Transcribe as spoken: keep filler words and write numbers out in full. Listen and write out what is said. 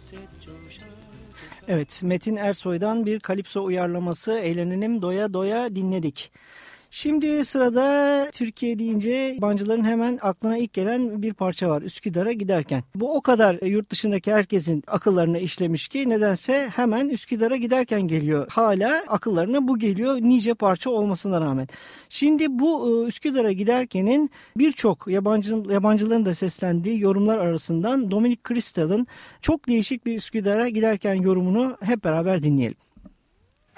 Evet, Metin Ersoy'dan bir Kalipso uyarlaması Eğlenelim Doya Doya dinledik. Şimdi sırada Türkiye deyince yabancıların hemen aklına ilk gelen bir parça var, Üsküdar'a giderken. Bu o kadar yurt dışındaki herkesin akıllarına işlemiş ki nedense hemen Üsküdar'a giderken geliyor. Hala akıllarına bu geliyor nice parça olmasına rağmen. Şimdi bu Üsküdar'a giderkenin birçok yabancı, yabancıların da seslendiği yorumlar arasından Dominic Crystal'ın çok değişik bir Üsküdar'a giderken yorumunu hep beraber dinleyelim.